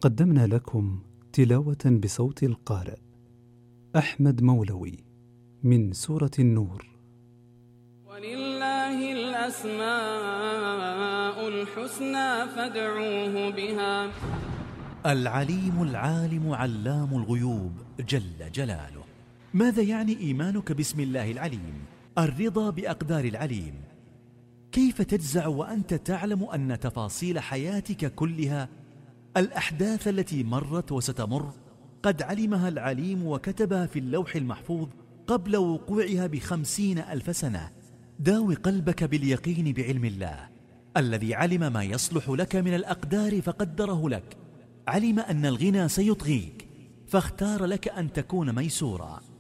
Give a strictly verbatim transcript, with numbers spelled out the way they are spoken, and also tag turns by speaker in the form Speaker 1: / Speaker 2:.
Speaker 1: قدمنا لكم تلاوة بصوت القارئ أحمد مولوي من سورة النور.
Speaker 2: ولله الأسماء الحسنى فادعوه بها.
Speaker 3: العليم العالم علام الغيوب جل جلاله. ماذا يعني إيمانك باسم الله العليم؟ الرضا بأقدار العليم. كيف تجزع وأنت تعلم أن تفاصيل حياتك كلها، الأحداث التي مرت وستمر، قد علمها العليم وكتبها في اللوح المحفوظ قبل وقوعها بخمسين ألف سنة. داوي قلبك باليقين بعلم الله الذي علم ما يصلح لك من الأقدار فقدره لك. علم أن الغنى سيطغيك فاختار لك أن تكون ميسورا.